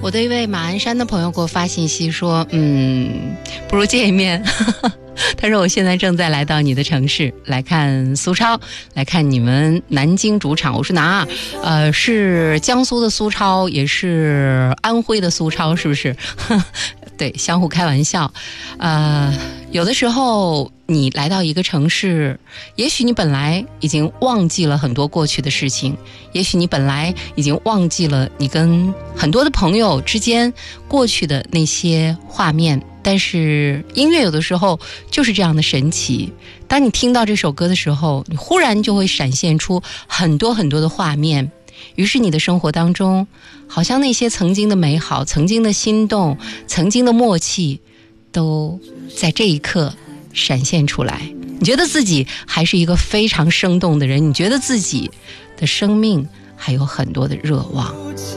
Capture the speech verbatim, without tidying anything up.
我的一位马鞍山的朋友给我发信息说，嗯，不如见一面。他说我现在正在来到你的城市来看苏超，来看你们南京主场。我说哪？呃，是江苏的苏超，也是安徽的苏超，是不是？对，相互开玩笑。呃，有的时候你来到一个城市，也许你本来已经忘记了很多过去的事情，也许你本来已经忘记了你跟很多的朋友之间过去的那些画面，但是音乐有的时候就是这样的神奇。当你听到这首歌的时候，你忽然就会闪现出很多很多的画面，于是你的生活当中好像那些曾经的美好，曾经的心动，曾经的默契都在这一刻闪现出来。你觉得自己还是一个非常生动的人，你觉得自己的生命还有很多的热望。